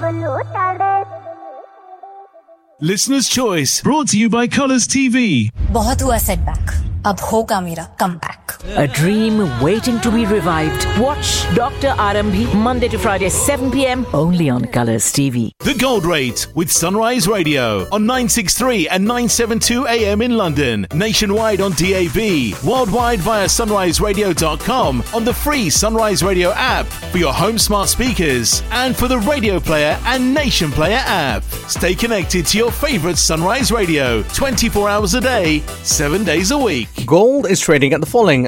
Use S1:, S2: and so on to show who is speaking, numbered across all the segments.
S1: Listener's Choice, brought to you by Colours TV.
S2: बहुत हुआ setback. अब होगा मेरा comeback.
S3: A dream waiting to be revived. Watch Dr. Arambhi Monday to Friday 7 p.m. only on Colours TV.
S1: The Gold Rate with Sunrise Radio on 963 and 972 AM in London, nationwide on DAB, worldwide via sunriseradio.com, on the free Sunrise Radio app for your home smart speakers and for the Radio Player and Nation Player app. Stay connected to your favourite Sunrise Radio 24 hours a day, 7 days a week.
S4: Gold is trading at the following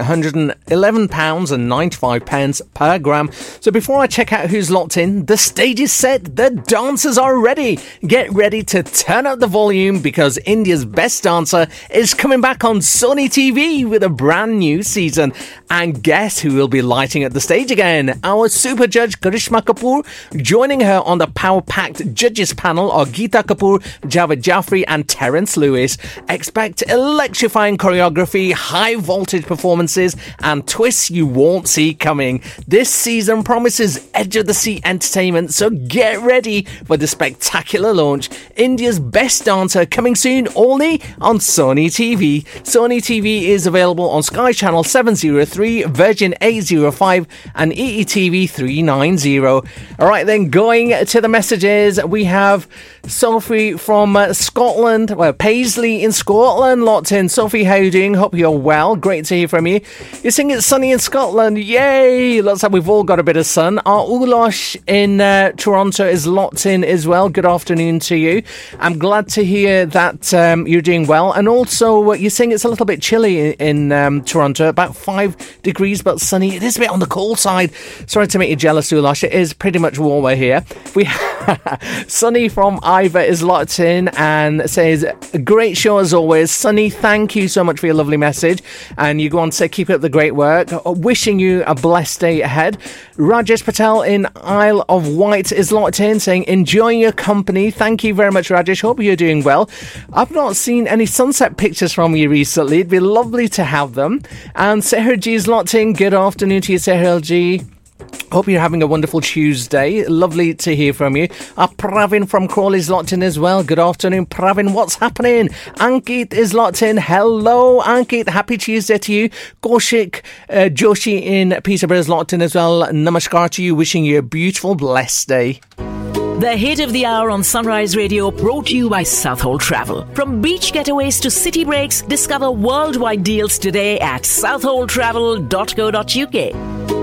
S4: £111.95 per gram. So before I check out who's locked in, the stage is set, the dancers are ready. Get ready to turn up the volume because India's Best Dancer is coming back on Sony TV with a brand new season. And guess who will be lighting up the stage again? Our super judge Karishma Kapoor. Joining her on the power-packed judges panel are Geeta Kapoor, Javed Jaffrey and Terence Lewis. Expect electrifying choreography, high voltage performances and twists you won't see coming. This season promises edge of the seat entertainment, so get ready for the spectacular launch. India's Best Dancer coming soon only on Sony TV. Sony TV is available on Sky Channel 703, Virgin 805 and EETV 390. Alright then, going to the messages, we have Sophie from Scotland, Paisley in Scotland locked in. Sophie, how are you doing? Hope you're well. Great to hear from you. You're saying it's sunny in Scotland. Yay! Looks like we've all got a bit of sun. Our Ulosh in Toronto is locked in as well. Good afternoon to you. I'm glad to hear that you're doing well. And also, you're saying it's a little bit chilly in Toronto, about 5 degrees, but sunny. It is a bit on the cold side. Sorry to make you jealous, Ulosh. It is pretty much warmer here. We Sunny from Ivor is locked in and says, great show as always. Sunny, thank you so much for your lovely message. And you go on to say, keep up the great work. Wishing you a blessed day ahead. Rajesh Patel in Isle of Wight is locked in saying, enjoying your company. Thank you very much, Rajesh. Hope you're doing well. I've not seen any sunset pictures from you recently. It'd be lovely to have them. And Sehar G is locked in. Good afternoon to you, Sehar G. Hope you're having a wonderful Tuesday. Lovely to hear from you. Pravin from Crawley's locked in as well. Good afternoon, Pravin. What's happening? Ankit is locked in. Hello, Ankit. Happy Tuesday to you. Kaushik Joshi in Peterborough is locked in as well. Namaskar to you. Wishing you a beautiful, blessed day.
S3: The hit of the hour on Sunrise Radio, brought to you by Southhold Travel. From beach getaways to city breaks, discover worldwide deals today at southholdtravel.co.uk.